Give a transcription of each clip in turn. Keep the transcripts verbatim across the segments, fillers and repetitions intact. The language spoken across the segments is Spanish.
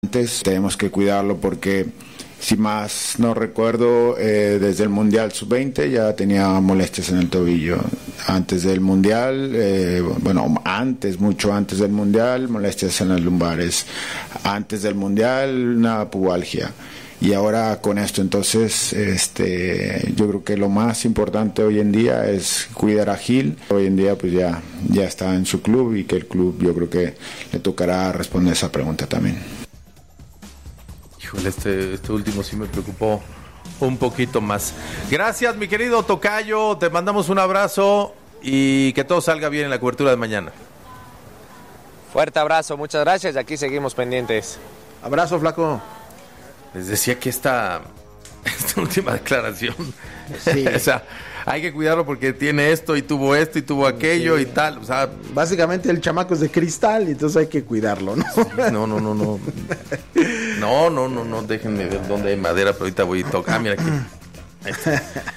Antes tenemos que cuidarlo porque, si más no recuerdo, eh, desde el Mundial sub veinte ya tenía molestias en el tobillo. Antes del Mundial, eh, bueno, antes, mucho antes del Mundial, molestias en las lumbares. Antes del Mundial, una pubalgia. Y ahora con esto, entonces, este, yo creo que lo más importante hoy en día es cuidar a Gil. Hoy en día, pues ya, ya está en su club y que el club, yo creo que le tocará responder esa pregunta también. Híjole, este, este último sí me preocupó un poquito más. Gracias, mi querido tocayo, te mandamos un abrazo y que todo salga bien en la cobertura de mañana. Fuerte abrazo, muchas gracias y aquí seguimos pendientes. Abrazo, flaco. Les decía que esta, esta última declaración, sí. O sea, hay que cuidarlo porque tiene esto y tuvo esto y tuvo aquello sí. y tal. O sea, básicamente el chamaco es de cristal y entonces hay que cuidarlo, ¿no? Sí, no, no, no, no. No, no, no, no, déjenme ver dónde hay madera, pero ahorita voy a tocar. Ah, mira aquí.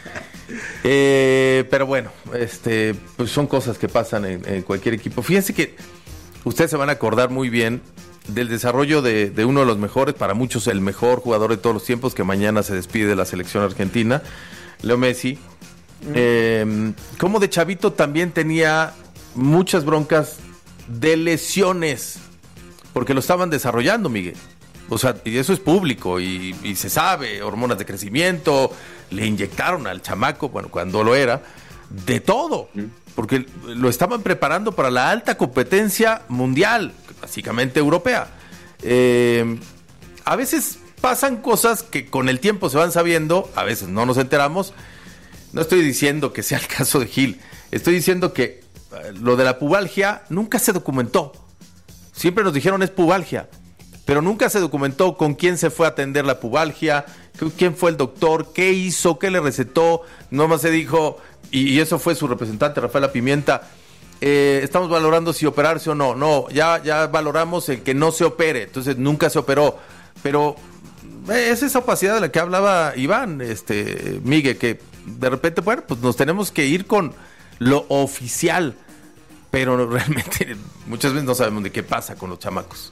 Eh, pero bueno, este, pues son cosas que pasan en, en cualquier equipo. Fíjense que ustedes se van a acordar muy bien del desarrollo de, de uno de los mejores, para muchos el mejor jugador de todos los tiempos, que mañana se despide de la selección argentina, Leo Messi. Mm. Eh, como de chavito también tenía muchas broncas de lesiones, porque lo estaban desarrollando, Miguel. O sea, y eso es público y, y se sabe, hormonas de crecimiento, le inyectaron al chamaco, bueno, cuando lo era, de todo, porque lo estaban preparando para la alta competencia mundial, básicamente europea. Eh, a veces pasan cosas que con el tiempo se van sabiendo, a veces no nos enteramos. No estoy diciendo que sea el caso de Gil, estoy diciendo que lo de la pubalgia nunca se documentó. Siempre nos dijeron es pubalgia, pero nunca se documentó con quién se fue a atender la pubalgia, quién fue el doctor, qué hizo, qué le recetó. Nomás se dijo, y, y eso fue su representante, Rafaela Pimienta, eh, estamos valorando si operarse o no. No, ya, ya valoramos el que no se opere, entonces nunca se operó. Pero eh, es esa opacidad de la que hablaba Iván, este, Miguel, que de repente, bueno, pues nos tenemos que ir con lo oficial, pero realmente muchas veces no sabemos de qué pasa con los chamacos.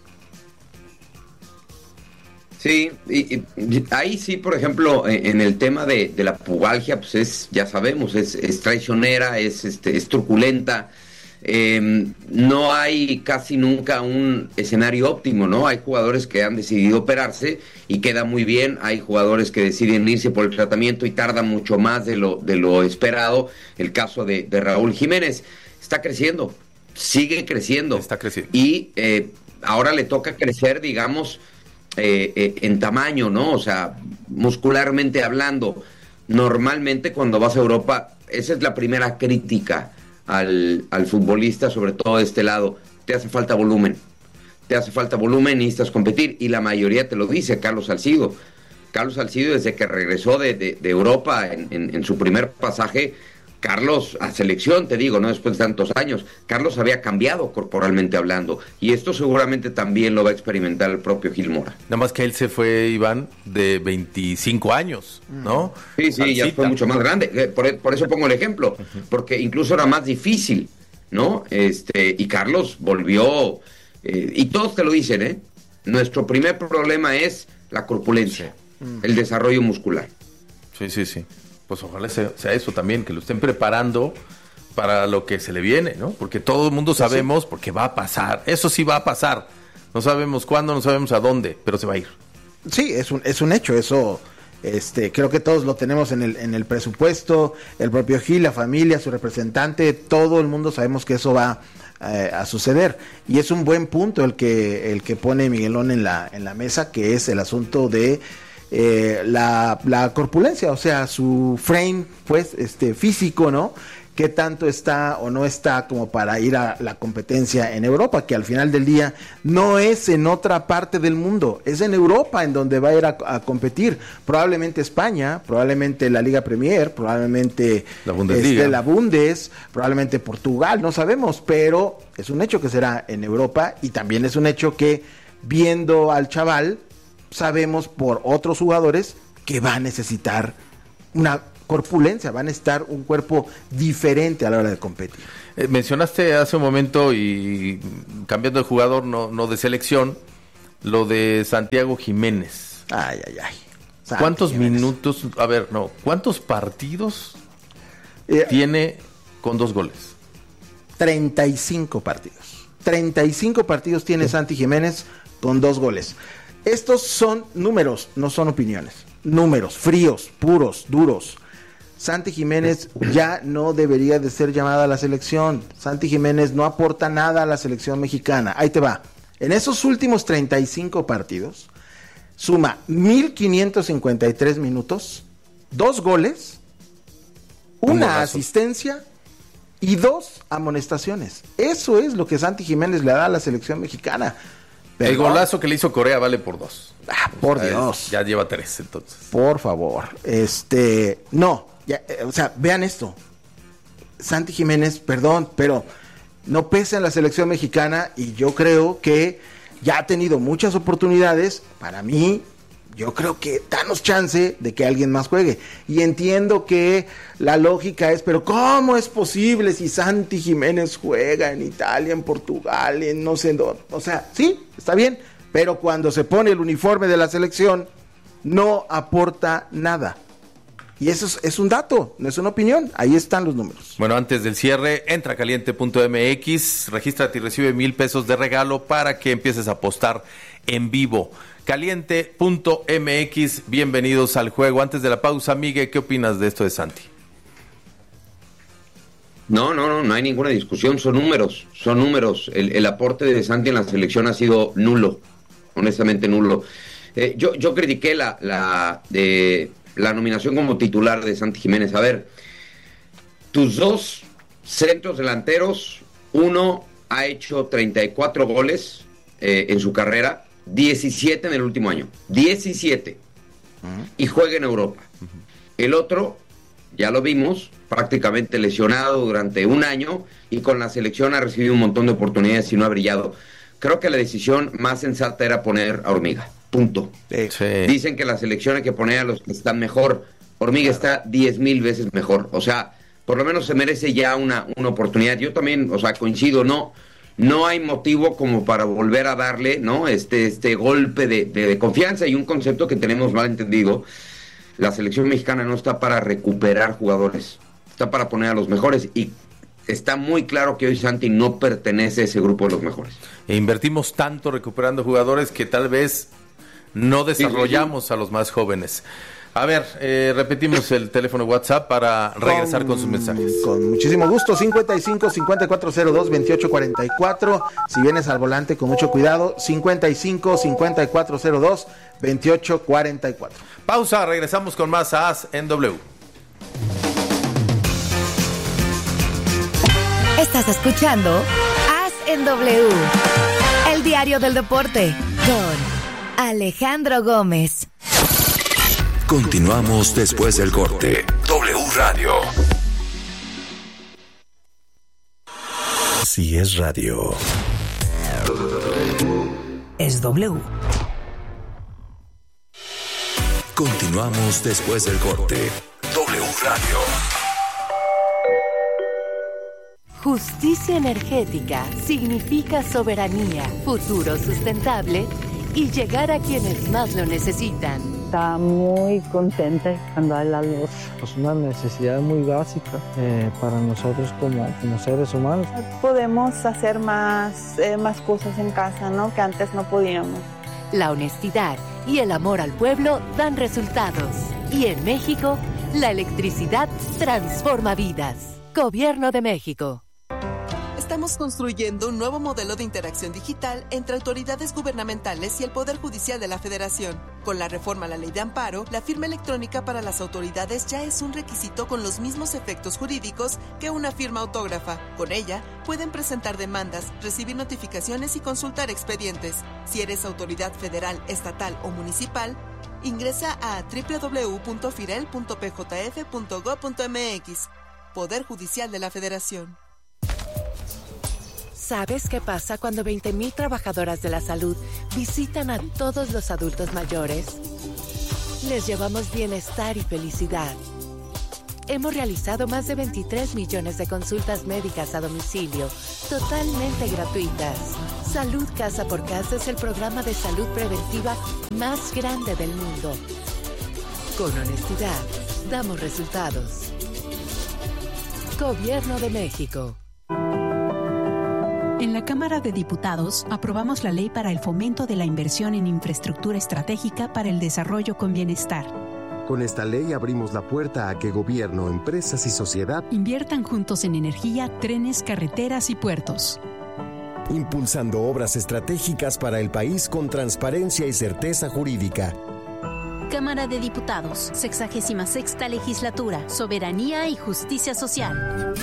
Sí, y, y ahí sí, por ejemplo, en el tema de, de la pubalgia, pues es, ya sabemos, es, es traicionera, es, este, es truculenta, eh, no hay casi nunca un escenario óptimo, ¿no? Hay jugadores que han decidido operarse y queda muy bien, hay jugadores que deciden irse por el tratamiento y tardan mucho más de lo, de lo esperado. El caso de, de Raúl Jiménez está creciendo, sigue creciendo. Está creciendo. Y eh, ahora le toca crecer, digamos, Eh, eh, en tamaño, ¿no? O sea, muscularmente hablando. Normalmente cuando vas a Europa, esa es la primera crítica al, al futbolista, sobre todo de este lado. Te hace falta volumen. Te hace falta volumen y necesitas competir. Y la mayoría te lo dice, Carlos Salcido. Carlos Salcido, desde que regresó de, de, de Europa en, en, en su primer pasaje, Carlos, a selección, te digo, no después de tantos años, Carlos había cambiado corporalmente hablando, y esto seguramente también lo va a experimentar el propio Gil Mora. Nada más que él se fue, Iván, de veinticinco años, ¿no? Sí, sí, Salsita. Ya fue mucho más grande, por, por eso pongo el ejemplo, porque incluso era más difícil, ¿no? Este, y Carlos volvió, eh, y todos te lo dicen, ¿eh? Nuestro primer problema es la corpulencia, sí. El desarrollo muscular. Sí, sí, sí. Pues ojalá sea, sea eso también, que lo estén preparando para lo que se le viene, ¿no? Porque todo el mundo sabemos, porque va a pasar, eso sí va a pasar. No sabemos cuándo, no sabemos a dónde, pero se va a ir. Sí, es un, es un hecho, eso este, creo que todos lo tenemos en el, en el presupuesto, el propio Gil, la familia, su representante, todo el mundo sabemos que eso va eh, a suceder. Y es un buen punto el que, el que pone Miguelón en la, en la mesa, que es el asunto de Eh, la, la corpulencia, o sea, su frame, pues, este, físico, ¿no? Qué tanto está o no está como para ir a la competencia en Europa, que al final del día no es en otra parte del mundo, es en Europa en donde va a ir a, a competir. Probablemente España, probablemente la Liga Premier, probablemente la Bundesliga, este, la Bundes, probablemente Portugal, no sabemos, pero es un hecho que será en Europa, y también es un hecho que, viendo al chaval, sabemos por otros jugadores que va a necesitar una corpulencia, va a necesitar un cuerpo diferente a la hora de competir. Eh, mencionaste hace un momento, y cambiando de jugador, no, no de selección, lo de Santiago Jiménez. Ay, ay, ay. Santi ¿Cuántos Jiménez. minutos, a ver, no, cuántos partidos Eh, tiene con dos goles? treinta y cinco partidos. treinta y cinco partidos tiene Santi Jiménez con dos goles. Estos son números, no son opiniones. Números, fríos, puros, duros. Santi Jiménez ya no debería de ser llamada a la selección. Santi Jiménez no aporta nada a la selección mexicana. Ahí te va. En esos últimos treinta y cinco partidos, suma mil quinientos cincuenta y tres minutos, dos goles, Un una golazo. asistencia y dos amonestaciones. Eso es lo que Santi Jiménez le da a la selección mexicana. El Perdón. golazo que le hizo Corea vale por dos. Ah, por O sea, Dios. es- Ya lleva tres, entonces. Por favor. Este, no, ya, eh, o sea, vean esto. Santi Jiménez, perdón, pero no pesa en la selección mexicana y yo creo que ya ha tenido muchas oportunidades. Para mí, yo creo que danos chance de que alguien más juegue. Y entiendo que la lógica es, pero ¿cómo es posible si Santi Jiménez juega en Italia, en Portugal, en no sé en dónde? O sea, sí, está bien, pero cuando se pone el uniforme de la selección, no aporta nada. Y eso es, es un dato, no es una opinión. Ahí están los números. Bueno, antes del cierre, entra a caliente punto m x, regístrate y recibe mil pesos de regalo para que empieces a apostar en vivo. caliente punto m x, bienvenidos al juego. Antes de la pausa, Miguel, ¿qué opinas de esto de Santi? No, no, no, no hay ninguna discusión, son números, son números. El, el aporte de Santi en la selección ha sido nulo, honestamente nulo. Eh, yo, yo critiqué la, la, de, la nominación como titular de Santi Jiménez. A ver, tus dos centros delanteros, uno ha hecho treinta y cuatro goles eh, en su carrera, diecisiete en el último año, diecisiete, uh-huh. y juega en Europa. Uh-huh. El otro, ya lo vimos, prácticamente lesionado durante un año y con la selección ha recibido un montón de oportunidades y no ha brillado. Creo que la decisión más sensata era poner a Hormiga, punto. Sí. Dicen que la selección hay que poner a los que están mejor. Hormiga está diez mil veces mejor, o sea, por lo menos se merece ya una, una oportunidad. Yo también, o sea, coincido, no no hay motivo como para volver a darle, ¿no? Este, este golpe de, de, de confianza y un concepto que tenemos mal entendido. La selección mexicana no está para recuperar jugadores, está para poner a los mejores y está muy claro que hoy Santi no pertenece a ese grupo de los mejores. E invertimos tanto recuperando jugadores que tal vez no desarrollamos sí, sí, sí. a los más jóvenes. A ver, eh, repetimos el teléfono WhatsApp para regresar con, con sus mensajes. Con muchísimo gusto, cincuenta y cinco, cincuenta y cuatro cero dos, veintiocho cuarenta y cuatro. Si vienes al volante, con mucho cuidado, cincuenta y cinco, cincuenta y cuatro cero dos, veintiocho cuarenta y cuatro. Pausa, regresamos con más A S en W. Estás escuchando A S en W, el diario del deporte, con Alejandro Gómez. Continuamos después del corte. W Radio. Si es radio, es W. Continuamos después del corte. W Radio. Justicia energética significa soberanía, futuro sustentable y llegar a quienes más lo necesitan. Está muy contenta cuando hay la luz. Es una necesidad muy básica eh, para nosotros como, como seres humanos. Podemos hacer más, eh, más cosas en casa, ¿no? Que antes no podíamos. La honestidad y el amor al pueblo dan resultados. Y en México, la electricidad transforma vidas. Gobierno de México. Estamos construyendo un nuevo modelo de interacción digital entre autoridades gubernamentales y el Poder Judicial de la Federación. Con la reforma a la Ley de Amparo, la firma electrónica para las autoridades ya es un requisito con los mismos efectos jurídicos que una firma autógrafa. Con ella, pueden presentar demandas, recibir notificaciones y consultar expedientes. Si eres autoridad federal, estatal o municipal, ingresa a doble u doble u doble u punto firel punto p j f punto gob punto m x. Poder Judicial de la Federación. ¿Sabes qué pasa cuando veinte mil trabajadoras de la salud visitan a todos los adultos mayores? Les llevamos bienestar y felicidad. Hemos realizado más de veintitrés millones de consultas médicas a domicilio, totalmente gratuitas. Salud Casa por Casa es el programa de salud preventiva más grande del mundo. Con honestidad, damos resultados. Gobierno de México. En la Cámara de Diputados aprobamos la ley para el fomento de la inversión en infraestructura estratégica para el desarrollo con bienestar. Con esta ley abrimos la puerta a que gobierno, empresas y sociedad inviertan juntos en energía, trenes, carreteras y puertos. Impulsando obras estratégicas para el país con transparencia y certeza jurídica. Cámara de Diputados, sexagésima sexta legislatura, soberanía y justicia social.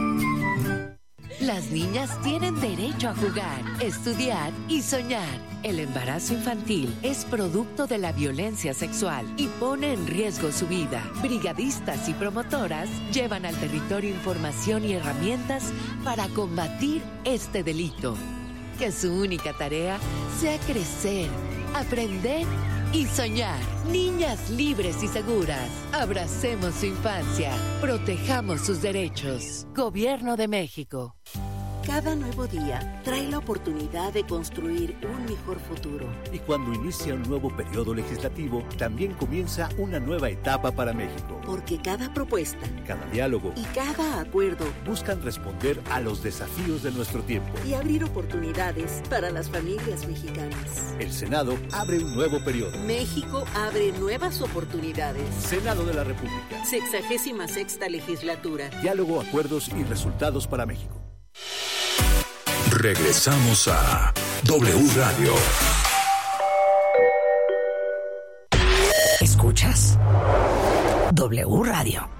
Las niñas tienen derecho a jugar, estudiar y soñar. El embarazo infantil es producto de la violencia sexual y pone en riesgo su vida. Brigadistas y promotoras llevan al territorio información y herramientas para combatir este delito. Que su única tarea sea crecer, aprender y soñar. Niñas libres y seguras. Abracemos su infancia. Protejamos sus derechos. Gobierno de México. Cada nuevo día trae la oportunidad de construir un mejor futuro. Y cuando inicia un nuevo periodo legislativo, también comienza una nueva etapa para México. Porque cada propuesta, cada diálogo y cada acuerdo buscan responder a los desafíos de nuestro tiempo y abrir oportunidades para las familias mexicanas. El Senado abre un nuevo periodo. México abre nuevas oportunidades. Senado de la República. Sexagésima sexta legislatura. Diálogo, acuerdos y resultados para México. Regresamos a W Radio. Escuchas W Radio.